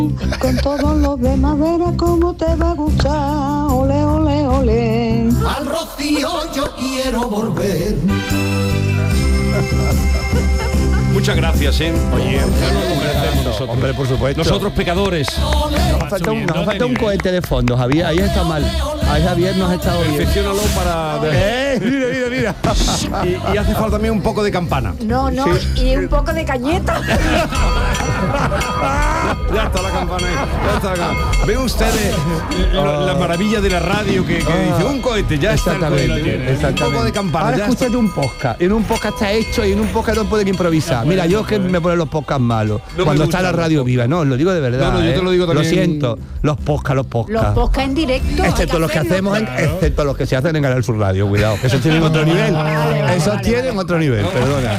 Con todos los demás verás cómo te va a gustar. Ole, ole, ole. Al Rocío yo quiero volver. Muchas gracias, Oye, ya nos lo merecemos nosotros. Hombre, por supuesto. Nosotros pecadores. Nos falta un cohete de fondo, Javier. Ahí está mal. Ahí Javier nos ha estado bien. Perfecciónalo para... Mira. Y hace falta también un poco de campana. No, sí. Y un poco de cañeta. Ya está la campana ahí. Ya está la campana. Ven ustedes la maravilla de la radio que dice un cohete, ya está el cohete. Un poco de campana. Ahora escúchate un podcast. En un podcast está hecho y en un podcast no pueden improvisar. Mira, yo es que me ponen los podcasts malos. No cuando está la radio viva, no, lo digo de verdad. No, yo te lo digo también. Lo siento. Los podcasts. Los podcasts en directo. Excepto los que hacemos, excepto los que se hacen en Canal Sur Radio, cuidado. Que esos tienen otro nivel. Esos tienen otro nivel, perdona.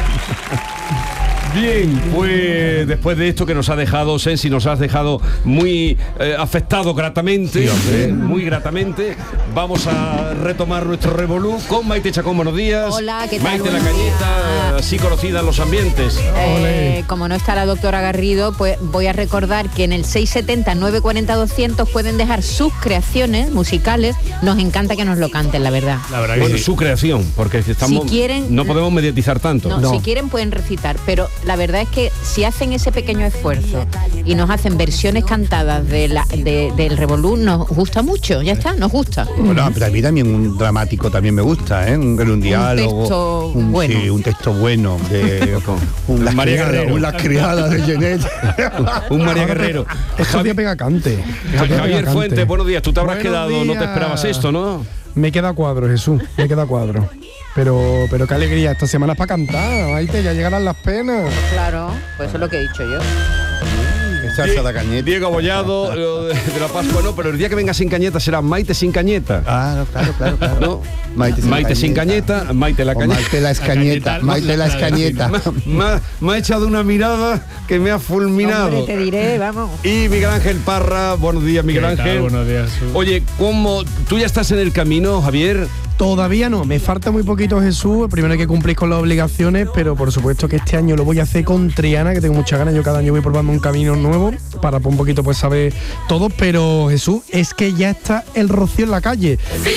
Bien, pues después de esto que nos ha dejado Sensi, nos has dejado muy afectado gratamente, muy gratamente, vamos a retomar nuestro revolú con Maite Chacón. Buenos días. Hola, ¿qué tal? Maite la Cañeta, así conocida en los ambientes. Como no está la doctora Garrido, pues voy a recordar que en el 670-940-200 pueden dejar sus creaciones musicales. Nos encanta que nos lo canten, la verdad. La verdad que bueno, sí. Su creación, porque estamos, si quieren, no podemos mediatizar tanto. No, si quieren pueden recitar, pero la verdad es que si hacen ese pequeño esfuerzo y nos hacen versiones cantadas del revolú, nos gusta mucho, ya está, nos gusta. Bueno, pero a mí también un dramático también me gusta, un diálogo, un texto bueno de un María Guerrero, las criadas de Genet. Un María Guerrero. Javier pega cante. Javier Fuentes, buenos días. Tú te habrás quedado, no te esperabas esto, ¿no? Me queda cuadro, Jesús, me queda cuadro. Pero qué alegría, esta semana es para cantar, Maite, ya llegarán las penas. Claro, pues eso es lo que he dicho yo. Diego Abollado de la Pascua, no, pero el día que venga sin cañeta será Maite sin cañeta. Ah, claro. ¿No? Maite sin cañeta, Maite la cañeta. Maite la escañeta, Maite la escañeta. Me ha echado una mirada que me ha fulminado. Hombre, te diré, vamos. Y Miguel Ángel Parra, buenos días, Miguel Ángel. Buenos días. Oye, ¿cómo tú ya estás en el camino, Javier? Todavía no, me falta muy poquito, Jesús. Primero hay que cumplir con las obligaciones, pero por supuesto que este año lo voy a hacer con Triana, que tengo muchas ganas. Yo cada año voy probando un camino nuevo para un poquito pues saber todo, pero Jesús, es que ya está el Rocío en la calle.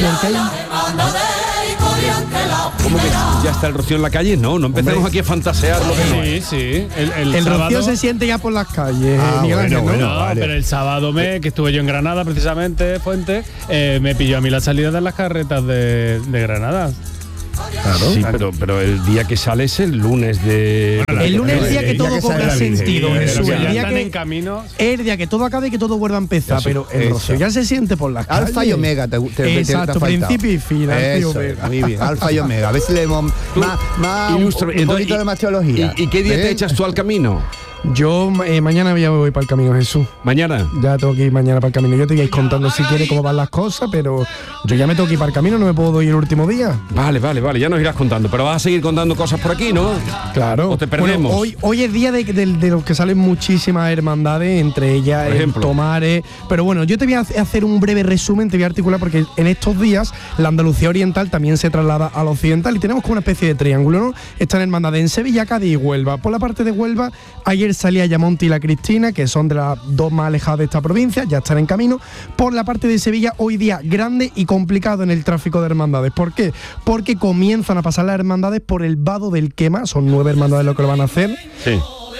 ¿Cómo que ya está el Rocío en la calle? No empecemos aquí a fantasear lo que no es. Sí. El Rocío se siente ya por las calles, Miguel Ángel, ¿no? Vale. Pero el sábado que estuve yo en Granada, precisamente, Fuente, me pilló a mí la salida de las carretas de Granada. Claro. Sí, pero el día que sale es el lunes de... Bueno, el lunes es el día que todo cobra sentido, Jesús. El día que en camino. El día que todo acabe y que todo vuelva a empezar, pero el Rocío ya se siente por las calles. Alfa y Omega exacto, principio y fin. Muy bien, Alfa y Omega. A ver si leemos más un poquito de más teología. ¿Y qué día te echas tú al camino? Yo mañana ya voy para el camino, Jesús. ¿Mañana? Ya tengo que ir mañana para el camino. Yo te voy a ir contando si quieres cómo van las cosas, pero yo ya me tengo que ir para el camino, no me puedo ir el último día. Vale, ya nos irás contando. Pero vas a seguir contando cosas por aquí, ¿no? Claro. ¿O te perdemos? Bueno, hoy es día de los que salen muchísimas hermandades, entre ellas el Tomares. Pero bueno, yo te voy a hacer un breve resumen, te voy a articular, porque en estos días la Andalucía Oriental también se traslada al occidental y tenemos como una especie de triángulo, ¿no? Están hermandades en Sevilla, Cádiz y Huelva. Por la parte de Huelva, ayer salía Yamonte y la Cristina, que son de las dos más alejadas de esta provincia, ya están en camino. Por la parte de Sevilla, hoy día grande y complicado en el tráfico de hermandades. ¿Por qué? Porque comienzan a pasar las hermandades por el vado del Quema, son 9 hermandades lo que lo van a hacer. Sí.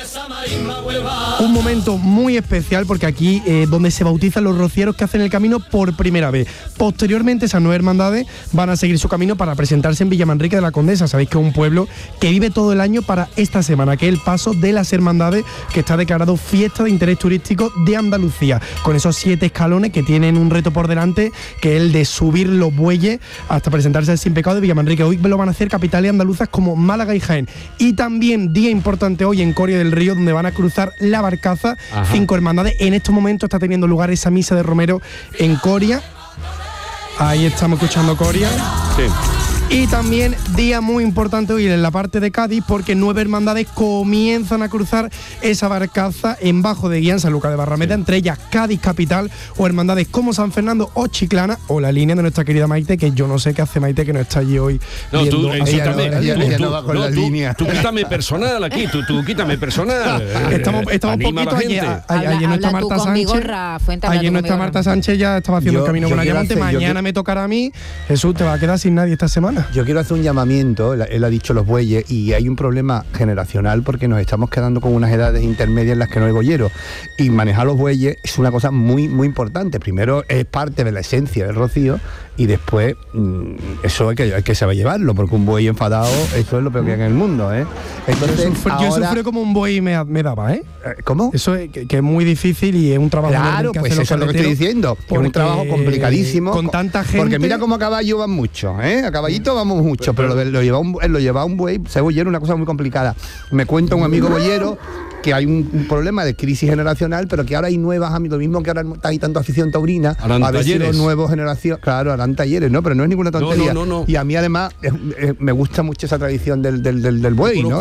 Un momento muy especial porque aquí donde se bautizan los rocieros que hacen el camino por primera vez. Posteriormente esas 9 hermandades van a seguir su camino para presentarse en Villamanrique de la Condesa. Sabéis que es un pueblo que vive todo el año para esta semana, que es el paso de las hermandades, que está declarado fiesta de interés turístico de Andalucía, con esos 7 escalones que tienen un reto por delante, que es el de subir los bueyes hasta presentarse al Sin Pecado de Villamanrique. Hoy lo van a hacer capitales andaluzas como Málaga y Jaén. Y también día importante hoy en Coria del Río, donde van a cruzar la barcaza. Ajá. 5 hermandades. En estos momentos está teniendo lugar esa misa de Romero en Coria. Ahí estamos escuchando Coria. Sí. Y también día muy importante hoy en la parte de Cádiz, porque 9 hermandades comienzan a cruzar esa barcaza en Bajo de Guía en San Lucas de Barrameda, entre ellas Cádiz Capital o hermandades como San Fernando o Chiclana, o la línea de nuestra querida Maite, que yo no sé qué hace Maite, que no está allí hoy. No, tú, ella no va con la línea. Tú quítame personal aquí, tú quítame personal. Estamos un poquito allí. Ayer no está Marta Sánchez. Ayer no está Marta Sánchez, ya estaba haciendo el camino con Ayamonte. Mañana me tocará a mí. Jesús, te va a quedar sin nadie esta semana. Yo quiero hacer un llamamiento, él ha dicho los bueyes, y hay un problema generacional porque nos estamos quedando con unas edades intermedias en las que no hay boyeros. Y manejar los bueyes es una cosa muy, muy importante. Primero es parte de la esencia del rocío y después eso hay que saber llevarlo, porque un buey enfadado, eso es lo peor que hay en el mundo, ¿eh? Entonces, yo sufrí como un buey me daba, ¿eh? ¿Cómo? Eso es que es muy difícil y es un trabajo. Claro, pues eso es lo que estoy diciendo, que es un trabajo complicadísimo. Con tanta gente. Porque mira cómo a caballo van mucho, ¿eh? A caballito vamos mucho, pero lo lleva un buey, ser boyero, una cosa muy complicada. Me cuenta un amigo boyero que hay un problema de crisis generacional, pero que ahora hay nuevas, lo mismo que ahora hay tanta afición taurina, a ver si los nuevos generaciones, claro, harán talleres, ¿no? Pero no es ninguna tontería. No. Y a mí además me gusta mucho esa tradición del buey, ¿no?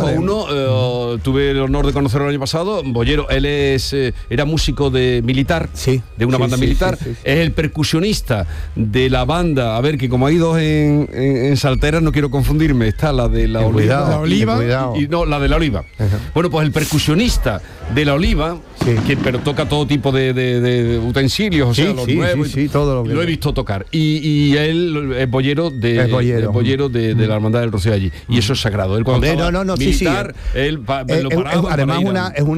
Tuve el honor de conocerlo el año pasado, boyero, él era músico militar, de una banda militar, sí. Es el percusionista de la banda, a ver, que como hay dos en Salteras, no quiero confundirme, está la de la Oliva y no, la de la Oliva. Bueno, pues el percusionista de la Oliva, pero toca todo tipo de utensilios, o sea, los nuevos, todo lo he visto tocar, y él es boyero de la Hermandad del Rocío allí, y eso es sagrado. Él cuando militar, él lo paraba. Además es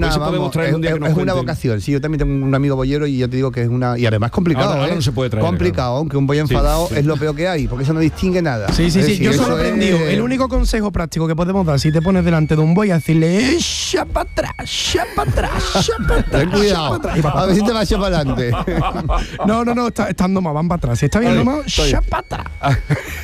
una vocación. Sí, yo también tengo un amigo boyero y yo te digo que es una, y además complicado. Ahora no se puede traer. Complicado, aunque un boy enfadado es lo peor que hay, porque eso no distingue nada. Sí. Yo solo he aprendido. El único consejo práctico que podemos dar, si te pones delante de un buey, a decirle echa para atrás. Ten cuidado, a ver si te vas para adelante. No, están domados, van para atrás. Si está bien domado, echa para atrás.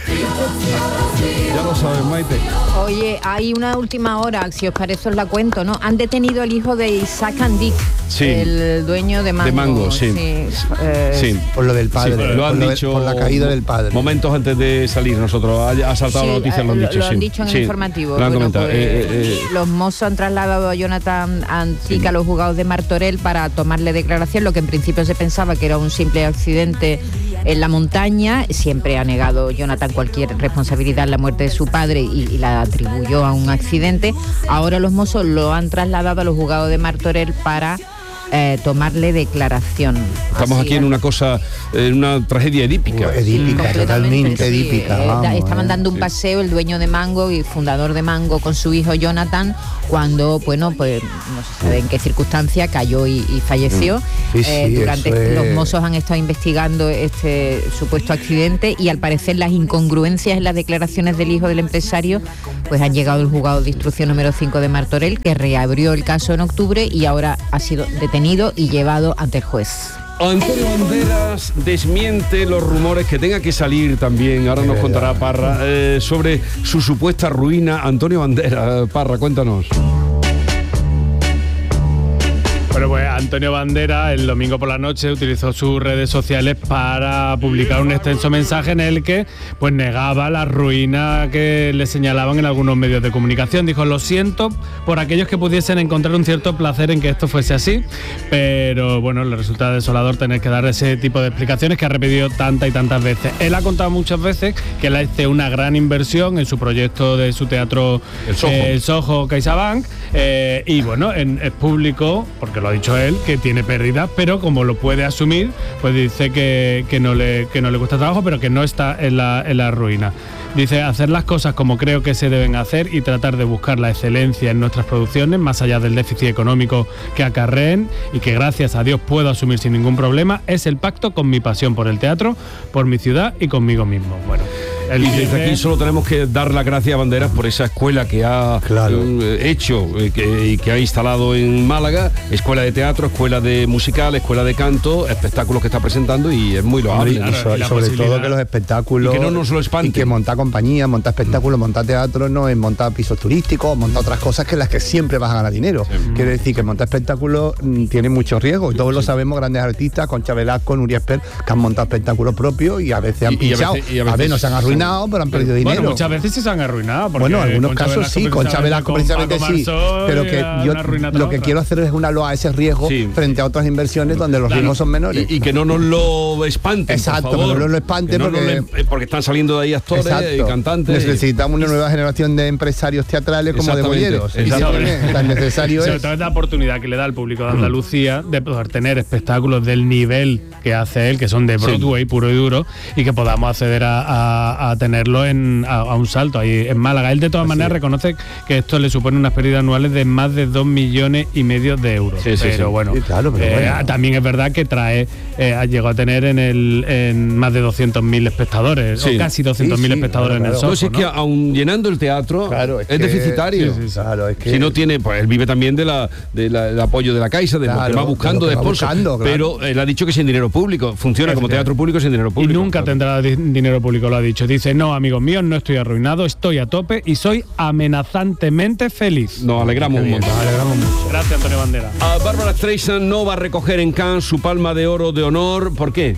Ya lo sabes, Maite. Oye, hay una última hora, si os parece os la cuento, ¿no? Han detenido al hijo de Isaac Andic, el dueño de Mango. De Mango, sí. Por lo del padre, lo han dicho por la caída del padre. Momentos antes de salir, nosotros ha saltado la noticia, lo han dicho. Lo han dicho en el informativo. Lo han comentado. Los mozos han trasladado a Jonathan Antic a los juzgados de Martorell para tomarle declaración, lo que en principio se pensaba que era un simple accidente en la montaña. Siempre ha negado Jonathan cualquier responsabilidad en la muerte de su padre y la atribuyó a un accidente. Ahora los mozos lo han trasladado a los juzgados de Martorell para tomarle declaración. Estamos aquí en una cosa, en una tragedia edípica. Totalmente edípica. Estaban dando un paseo el dueño de Mango y fundador de Mango con su hijo Jonathan, cuando, pues no se sabe en qué circunstancia cayó y falleció. Los mozos han estado investigando este supuesto accidente y al parecer las incongruencias en las declaraciones del hijo del empresario pues han llegado al juzgado de instrucción número 5 de Martorell, que reabrió el caso en octubre y ahora ha sido detenido y llevado ante el juez. Antonio Banderas desmiente los rumores que tenga que salir también, ahora nos contará Parra, sobre su supuesta ruina. Antonio Banderas, Parra, cuéntanos. Bueno, pues Antonio Banderas el domingo por la noche utilizó sus redes sociales para publicar un extenso mensaje en el que pues negaba la ruina que le señalaban en algunos medios de comunicación. Dijo: lo siento por aquellos que pudiesen encontrar un cierto placer en que esto fuese así, pero bueno, le resulta desolador tener que dar ese tipo de explicaciones que ha repetido tantas y tantas veces. Él ha contado muchas veces que él hace una gran inversión en su proyecto de su teatro El Soho CaixaBank, y bueno, es público, porque lo ha dicho él, que tiene pérdidas, pero como lo puede asumir, pues dice que no le cuesta trabajo, pero que no está en la ruina. Dice: hacer las cosas como creo que se deben hacer y tratar de buscar la excelencia en nuestras producciones, más allá del déficit económico que acarreen y que gracias a Dios puedo asumir sin ningún problema, es el pacto con mi pasión por el teatro, por mi ciudad y conmigo mismo. Bueno, y desde aquí solo tenemos que dar las gracias a Banderas por esa escuela que ha hecho y que ha instalado en Málaga, escuela de teatro, escuela de musical, escuela de canto, espectáculos que está presentando, y es muy loable. Sobre todo que los espectáculos, y que no nos lo espanten, y que montar compañía, montar espectáculos, montar teatro no es montar pisos turísticos, montar otras cosas que las que siempre vas a ganar dinero. Quiere decir que montar espectáculos tiene mucho riesgo, y todos lo sabemos, grandes artistas, Concha Velasco, Nuria Esper, que han montado espectáculos propios y a veces han pinchado, a veces nos han arruinado. arruinado, pero han perdido dinero. Bueno, muchas veces se han arruinado. Bueno, en algunos casos sí, Concha Velasco precisamente sí. Pero que yo lo que quiero hacer es una loa a ese riesgo frente a otras inversiones donde los riesgos son menores. Y que no nos lo espanten. Exacto, por favor. que no nos lo espanten porque están saliendo de ahí actores y cantantes. Necesitamos una nueva generación de empresarios teatrales como de bolleros. Es tan necesario. Sobre todo es la oportunidad que le da al público de Andalucía de poder tener espectáculos del nivel que hace él, que son de Broadway puro y duro, y que podamos acceder a tenerlo a un salto ahí en Málaga. Él de todas maneras reconoce que esto le supone unas pérdidas anuales de más de 2,5 millones de euros. Pero bueno, también es verdad que llegó a tener en más de 200.000 espectadores, o casi 200.000 espectadores en el Soho. No, si es que aun llenando el teatro es deficitario. Claro, es que si no tiene, pues él vive también del apoyo de la Caixa, de lo que va buscando de sponsor. Pero él ha dicho que sin dinero público, funciona como teatro público sin dinero público. Y nunca tendrá dinero público, lo ha dicho. Dice, no, amigos míos, no estoy arruinado, estoy a tope y soy amenazantemente feliz. Nos alegramos un montón. Mucho. Gracias, Antonio Bandera. A Bárbara Streisand no va a recoger en Cannes su Palma de Oro de honor. ¿Por qué?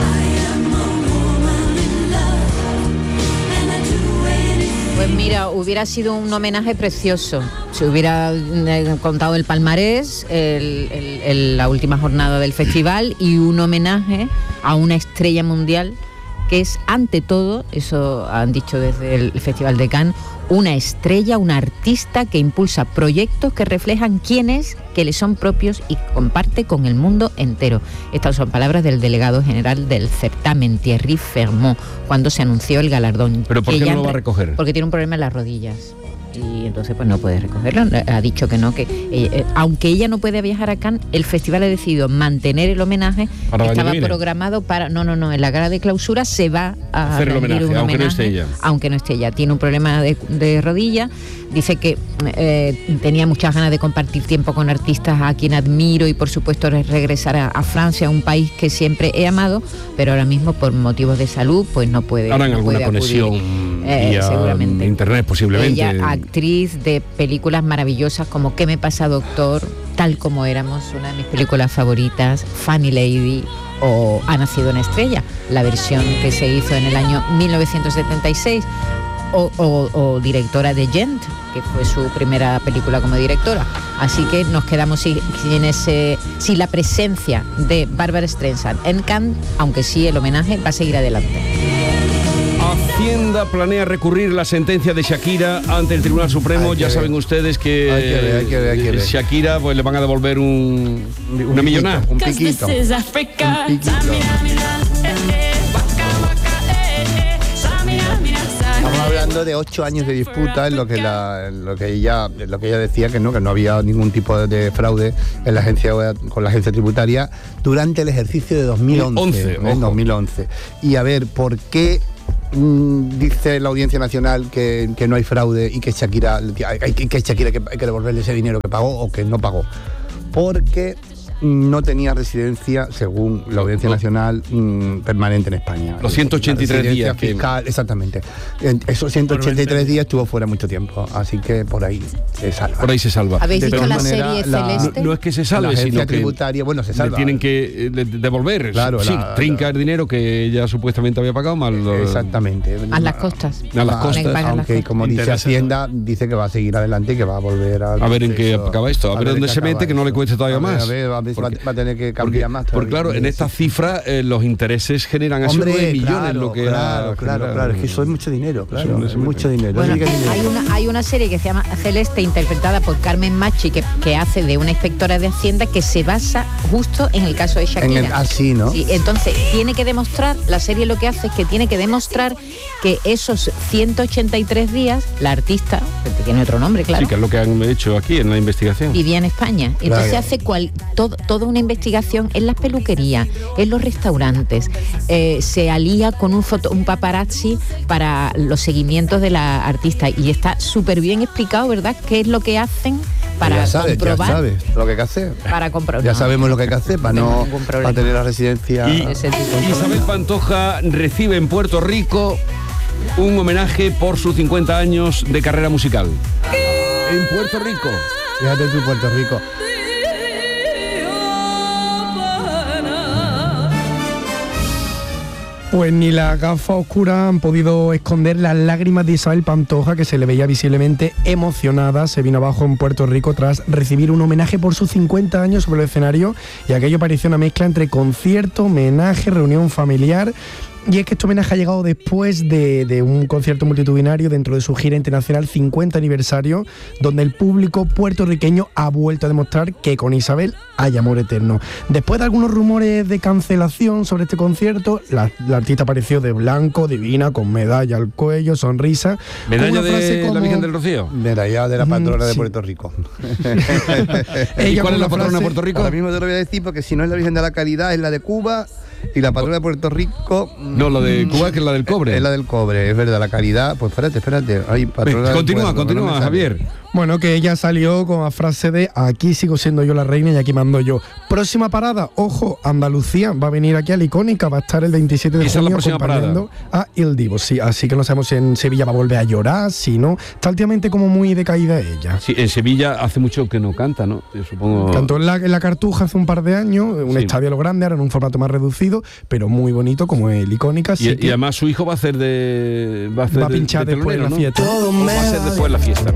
Pues mira, hubiera sido un homenaje precioso. Se hubiera contado el palmarés, la última jornada del festival y un homenaje a una estrella mundial que es, ante todo, eso han dicho desde el Festival de Cannes, una estrella, una artista que impulsa proyectos que reflejan quién es, que le son propios y comparte con el mundo entero. Estas son palabras del delegado general del certamen, Thierry Fermont, cuando se anunció el galardón. ¿Pero por qué no lo va a recoger? Porque tiene un problema en las rodillas. Y entonces pues no puede recogerlo. Ha dicho que no, que aunque ella no puede viajar a Cannes, el festival ha decidido mantener el homenaje. Estaba programado para en la gala de clausura se va a hacer el homenaje, aunque no esté ella. Aunque no esté ella. Tiene un problema de rodilla. Dice que tenía muchas ganas de compartir tiempo con artistas a quien admiro y por supuesto regresar a Francia, un país que siempre he amado, pero ahora mismo por motivos de salud pues no puede. Ahora en alguna conexión vía seguramente. internet posiblemente. Ella, actriz de películas maravillosas como ¿Qué me pasa, doctor?, Tal como éramos, una de mis películas favoritas, Funny Lady o Ha nacido una estrella, la versión que se hizo en el año 1976, o directora de Gent, que fue su primera película como directora. Así que nos quedamos sin la presencia de Bárbara Streisand en Cannes, aunque sí el homenaje va a seguir adelante. Hacienda planea recurrir la sentencia de Shakira ante el Tribunal Supremo. Ya saben ustedes que hay que ver. Shakira pues le van a devolver una millonada. Un piquito. Estamos hablando de 8 años de disputa en lo que ella decía que no había ningún tipo de fraude en la agencia con la agencia tributaria durante el ejercicio de 2011. Y a ver, ¿por qué dice la Audiencia Nacional que no hay fraude y que Shakira hay que devolverle ese dinero que pagó o que no pagó? Porque no tenía residencia, según la Audiencia Nacional, permanente en España. Los 183 días. Fiscal, exactamente. Esos 183 días estuvo fuera mucho tiempo, así que por ahí se salva. Por ahí se salva. ¿Habéis visto la serie Celeste? No es que se salve, sino que tributaria, se salva. Le tienen que devolver. Claro, trinca el dinero que ella supuestamente había pagado más. Exactamente. A las costas. A las costas. Aunque, como dice Hacienda, dice que va a seguir adelante y que va a volver a ver en qué acaba esto. A ver dónde se mete, que no le cueste todavía más. Va a tener que cambiar más. Porque claro, en esta cifra los intereses generan así 9 millones. Claro, es que eso es mucho dinero, es mucho dinero. Bueno, hay una serie que se llama Celeste, interpretada por Carmen Machi, que hace de una inspectora de Hacienda que se basa justo en el caso de Shakira. Así, ¿no? Sí, entonces tiene que demostrar, la serie lo que hace es que tiene que demostrar que esos 183 días, la artista, que tiene otro nombre, claro. Sí, que es lo que han hecho aquí en la investigación. Vivía en España. Entonces se hace toda una investigación en las peluquerías, en los restaurantes, se alía con un paparazzi para los seguimientos de la artista y está súper bien explicado, ¿verdad? ¿Qué es lo que hacen para comprobar? Ya sabes lo que hay que hacer. Para comprobar. Ya sabemos lo que hay que hacer para tener la residencia. Y Isabel Pantoja recibe en Puerto Rico un homenaje por sus 50 años de carrera musical. En Puerto Rico. Fíjate tú, Puerto Rico. Pues ni las gafas oscuras han podido esconder las lágrimas de Isabel Pantoja, que se le veía visiblemente emocionada. Se vino abajo en Puerto Rico tras recibir un homenaje por sus 50 años sobre el escenario, y aquello parecía una mezcla entre concierto, homenaje, reunión familiar. Y es que este homenaje ha llegado después de un concierto multitudinario dentro de su gira internacional 50 aniversario, donde el público puertorriqueño ha vuelto a demostrar que con Isabel hay amor eterno. Después de algunos rumores de cancelación sobre este concierto, la artista apareció de blanco, divina, con medalla al cuello, sonrisa. ¿Medalla de la Virgen del Rocío? Medalla de la patrona de Puerto Rico. ¿Y cuál es la patrona de Puerto Rico? Ahora mismo te lo voy a decir, porque si no es la Virgen de la Caridad, es la de Cuba. Y la patrona de Puerto Rico... No, la de Cuba, que es la del cobre. Es la del cobre, es verdad, la Caridad. Pues espérate. Hay patrona continúa, Javier. Bueno, que ella salió con la frase de aquí sigo siendo yo la reina y aquí mando yo. Próxima parada, ojo, Andalucía va a venir aquí a la Icónica, va a estar el 27 de junio acompañando a Il Divo. Sí, así que no sabemos si en Sevilla va a volver a llorar, si no. Está últimamente como muy decaída ella. Sí, en Sevilla hace mucho que no canta, ¿no? Yo supongo... Cantó en la Cartuja hace un par de años, un estadio a lo grande, ahora en un formato más reducido, pero muy bonito como el Icónica. Y además su hijo va a hacer de... Va a pinchar después en la fiesta. O va a ser después la fiesta.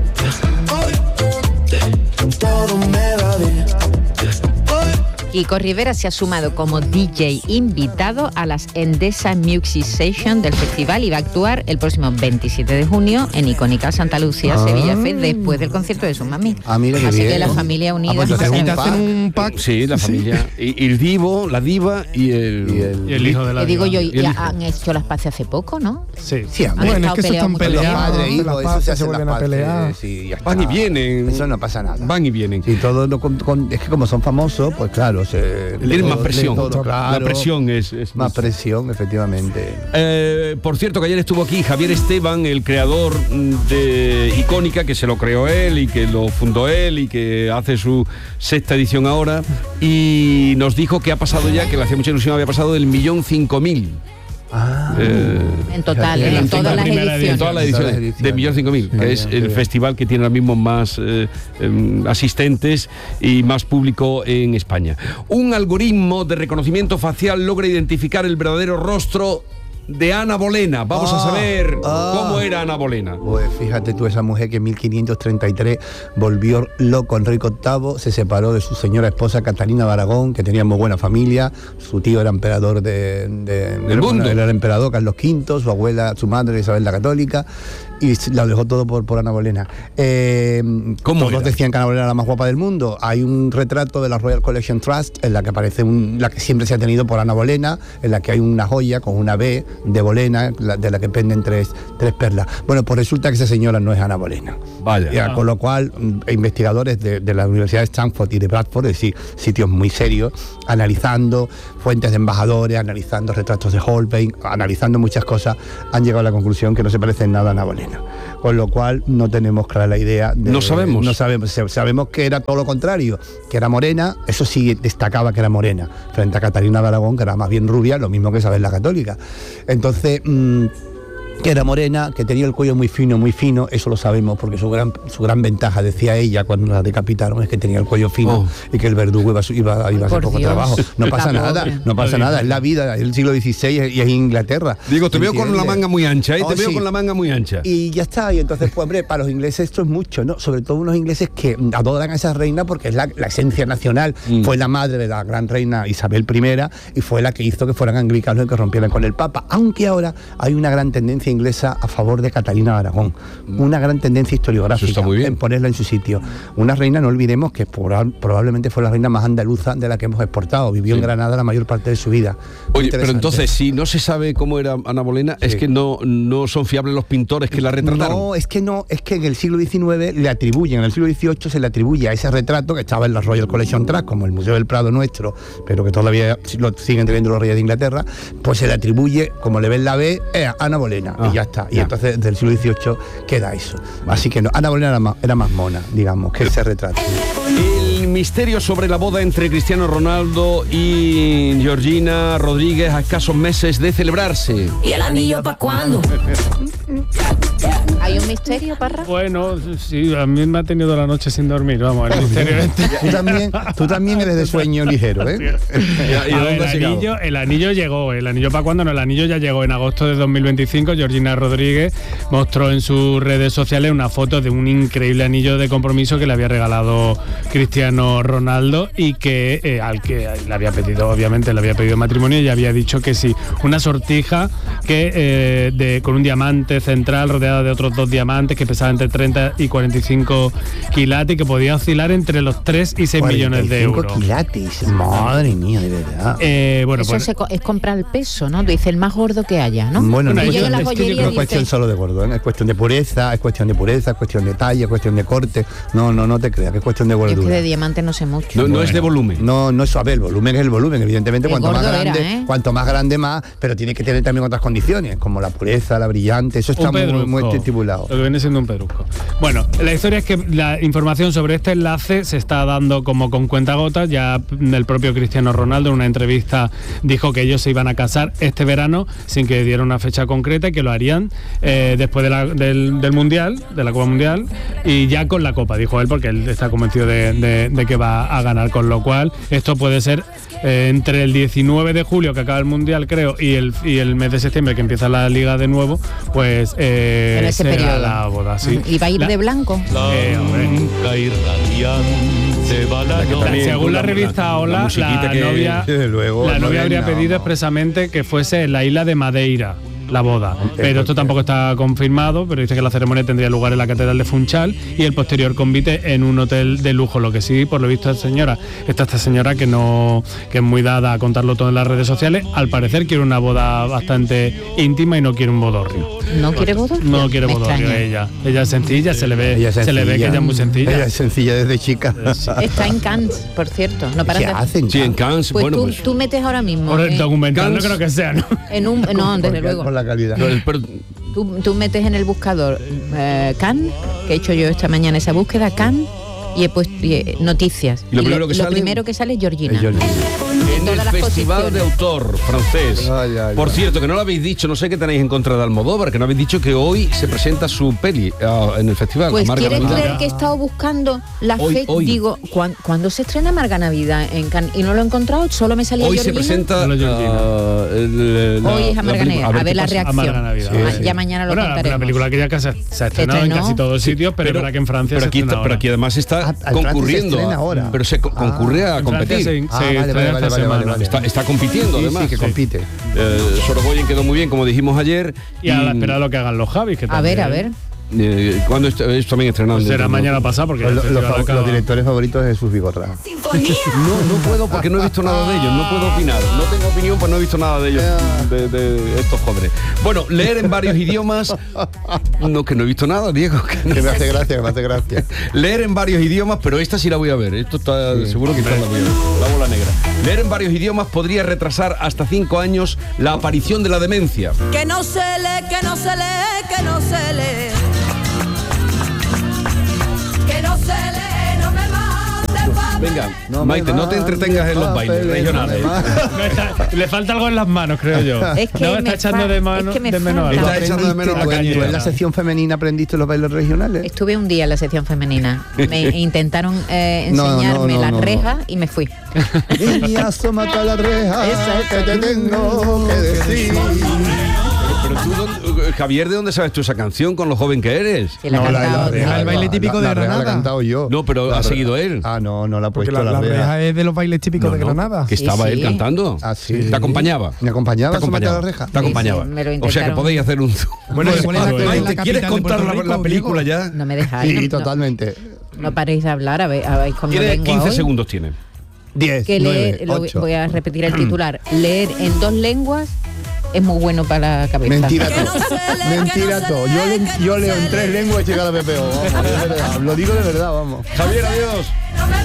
Kiko Rivera se ha sumado como DJ invitado a las Endesa Music Sessions del festival y va a actuar el próximo 27 de junio en Icónica Santa Lucía, Sevilla Fest, después del concierto de su mami. Así bien. Que la familia unida. Pues hacen un pack. Sí, la familia. Y el divo, la diva y el hijo de la digo diva. yo, han hecho las paces hace poco, ¿no? Sí. Bueno, es que se están peleando. Eso se hace vuelven a pelear. Van y vienen. Eso no pasa nada. Van y vienen. Y todo es que como son famosos, pues claro, tienen más presión. Claro, la presión es más presión, efectivamente. Por cierto, que ayer estuvo aquí Javier Esteban, el creador de Icónica, que se lo creó él y que lo fundó él y que hace su 6ª edición ahora, y nos dijo que ha pasado ya, que le hacía mucha ilusión, había pasado del 1.500.000. En total, en todas las ediciones. En todas las ediciones de 1.500.000, que es el festival que tiene ahora mismo más asistentes y más público en España. Un algoritmo de reconocimiento facial logra identificar el verdadero rostro de Ana Bolena. Vamos a saber cómo era Ana Bolena. Pues fíjate tú, esa mujer que en 1533 volvió loco Enrique VIII, se separó de su señora esposa Catalina de Aragón, que tenía muy buena familia. Su tío era emperador del mundo. Él era emperador Carlos V, su abuela, su madre Isabel la Católica, y la dejó todo por Ana Bolena. Todos decían que Ana Bolena era la más guapa del mundo. Hay un retrato de la Royal Collection Trust en la que aparece la que siempre se ha tenido por Ana Bolena, en la que hay una joya con una B de Bolena, de la que penden tres perlas. Bueno, pues resulta que esa señora no es Ana Bolena. Vaya. Con lo cual, investigadores de la Universidad de Stanford y de Bradford, es decir, sitios muy serios, analizando fuentes de embajadores, analizando retratos de Holbein, analizando muchas cosas, han llegado a la conclusión que no se parece en nada a Ana Bolena. Con lo cual no tenemos clara la idea de... No sabemos. Sabemos que era todo lo contrario, que era morena. Eso sí destacaba que era morena, frente a Catalina de Aragón, que era más bien rubia, lo mismo que Isabel la Católica. Entonces, que era morena, que tenía el cuello muy fino, eso lo sabemos, porque su gran ventaja, decía ella cuando la decapitaron, es que tenía el cuello fino y que el verdugo iba a hacer poco trabajo. No pasa nada, es la vida, es el siglo XVI y es Inglaterra. Digo, te veo con la manga muy ancha, te veo con la manga muy ancha. Y ya está, y entonces, pues hombre, para los ingleses esto es mucho, ¿no? Sobre todo unos ingleses que adoran a esa reina porque es la esencia nacional. Fue la madre de la gran reina Isabel I y fue la que hizo que fueran anglicanos y que rompieran con el Papa, aunque ahora hay una gran tendencia inglesa a favor de Catalina de Aragón, una gran tendencia historiográfica en ponerla en su sitio. Una reina, no olvidemos que probablemente fue la reina más andaluza de la que hemos exportado, vivió en Granada la mayor parte de su vida. Oye, pero entonces, si no se sabe cómo era Ana Bolena, es que no son fiables los pintores que la retrataron. No, es que en el siglo XIX le atribuyen, en el siglo XVIII se le atribuye a ese retrato que estaba en la Royal Collection Trust, como el Museo del Prado nuestro, pero que todavía lo siguen teniendo los reyes de Inglaterra, pues se le atribuye, como le ven la B, a Ana Bolena. Y ya está. Y entonces del siglo XVIII queda eso. Así que no, Ana Bolena era más mona, digamos, que ese retrato. El misterio sobre la boda entre Cristiano Ronaldo y Georgina Rodríguez a escasos meses de celebrarse. ¿Y el anillo para cuándo? ¿Hay un misterio, Parra? Bueno, sí, a mí me ha tenido la noche sin dormir, vamos, el misterio este. Tú también eres de sueño ligero, ¿eh? El anillo llegó, el anillo para cuándo no, el anillo ya llegó en agosto de 2025. Georgina Rodríguez mostró en sus redes sociales una foto de un increíble anillo de compromiso que le había regalado Cristiano Ronaldo y que al que le había pedido, obviamente, le había pedido matrimonio y había dicho que sí. Una sortija que con un diamante central rodeada de otros 2 diamantes que pesaban entre 30 y 45 quilates y que podía oscilar entre los 3 y 6 millones de euros. 45 quilates, madre mía, de verdad. Bueno, eso pues, es comprar el peso, ¿no? Tú dices el más gordo que haya, ¿no? Bueno, no, es que no es cuestión solo de gordo, ¿eh? Es cuestión de pureza, es cuestión de talla, es cuestión de corte. No te creas, que es cuestión de gordura. Yo es que de diamante no sé mucho. No es de volumen. No es suave, el volumen es el volumen, evidentemente cuanto más grande más, pero tiene que tener también otras condiciones, como la pureza, la brillante, eso está muy estipulado. Lo que viene siendo un pedrusco. Bueno, la historia es que la información sobre este enlace se está dando como con cuentagotas. Ya el propio Cristiano Ronaldo en una entrevista dijo que ellos se iban a casar este verano sin que diera una fecha concreta y que lo harían después del Mundial, de la Copa Mundial, y ya con la Copa, dijo él, porque él está convencido de que va a ganar, con lo cual esto puede ser entre el 19 de julio, que acaba el Mundial, creo, y el mes de septiembre, que empieza la Liga de nuevo, pues en ese será periodo. La boda, sí. ¿Y va a ir de blanco? Según la revista Hola, la novia habría pedido expresamente que fuese en la isla de Madeira la boda, pero esto tampoco está confirmado, pero dice que la ceremonia tendría lugar en la Catedral de Funchal y el posterior convite en un hotel de lujo. Lo que sí, por lo visto, esta señora que es muy dada a contarlo todo en las redes sociales, al parecer quiere una boda bastante íntima y no quiere un bodorrio. ¿No quiere bodorrio? No quiere bodorrio ella es sencilla, se le ve que ella es muy sencilla. Ella es sencilla desde chica. Está en Cannes, por cierto. No para ¿Qué hacen? Sí, en Cannes. Pues bueno, tú metes ahora mismo. Por el documental no creo que sea, ¿no? No, desde luego. Por la calidad. Tú metes en el buscador Cannes, que he hecho yo esta mañana esa búsqueda, Cannes, y he puesto noticias. Y lo primero que sale es Georgina. En el Festival de Autor francés. Por cierto, que no lo habéis dicho, no sé qué tenéis en contra de Almodóvar, que no habéis dicho que hoy se presenta su peli en el festival. Pues ¿quieres creer que he estado buscando la fecha? Digo, ¿cuándo se estrena Amarga Navidad en Cannes? Y no lo he encontrado, solo me salía hoy Georgina. Se presenta hoy es Amarga Navidad, a ver la reacción. Ya mañana lo contaremos. La película que ya se ha estrenado en casi todos sitios, pero es verdad que en Francia pero aquí además está concurriendo, pero se concurre a competir. Vale. Está compitiendo, además. Sí, que compite. Sorogoyen quedó muy bien, como dijimos ayer. Y a la espera de lo que hagan los Javis. A ver. ¿Cuándo esto también estrenado? Pues será mañana pasado, porque los directores favoritos de Jesús Vigorra. No puedo, porque no he visto nada de ellos. No puedo opinar. No tengo opinión, pues no he visto nada de ellos, de estos jóvenes. Bueno, leer en varios idiomas. No, que no he visto nada, Diego. Que me hace gracia. Leer en varios idiomas, pero esta sí la voy a ver. Esto está seguro que esta la voy a ver. La bola negra. Leer en varios idiomas podría retrasar hasta 5 años la aparición de la demencia. Que no se lee, que no se lee, que no se lee. Que no se lee, no me mande. Venga, Maite, no te entretengas en los bailes regionales. Le falta algo en las manos, creo yo. Es que está echando de menos algo. Está echando de menos la cañera. ¿En la sección femenina aprendiste los bailes regionales? Estuve un día en la sección femenina. Me intentaron enseñarme las rejas y me fui. Niña, asómate a la reja, que te tengo que decir. Pero tú, Javier, ¿de dónde sabes tú esa canción con lo joven que eres? Que la el baile típico de Granada. La he cantado yo. No, pero ha seguido él. No la he puesto la reja es de los bailes típicos de Granada. Que estaba él cantando. Sí. ¿Te acompañaba? ¿Me acompañaba? ¿Te acompañaba? O sea que podéis hacer un... Bueno, Maite, ¿quieres contar la película ya? No me dejáis. Sí, totalmente. No paréis de hablar, a ver cómo vengo 15 hoy. segundos tiene. 10, que 9, leer, 8. voy a repetir el titular. Leer en 2 lenguas es muy bueno para la cabeza. Mentira todo. Yo leo en 3 lenguas y llega la PPO. Lo digo de verdad, vamos. Javier, adiós.